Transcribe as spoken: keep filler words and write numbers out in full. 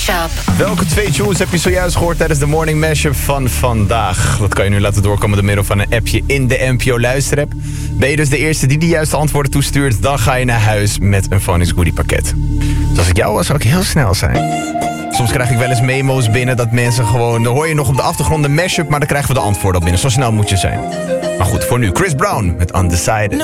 Mashup. Welke twee tunes heb je zojuist gehoord tijdens de Morning Mashup van vandaag? Dat kan je nu laten doorkomen door middel van een appje in de N P O luisterapp. Ben je dus de eerste die de juiste antwoorden toestuurt, dan ga je naar huis met een Phonics Goodie pakket. Dus als ik jou was, zou ik heel snel zijn. Soms krijg ik wel eens memo's binnen dat mensen gewoon... Dan hoor je nog op de achtergrond een mashup, maar dan krijgen we de antwoorden al binnen. Zo snel moet je zijn. Maar goed, voor nu Chris Brown met Undecided.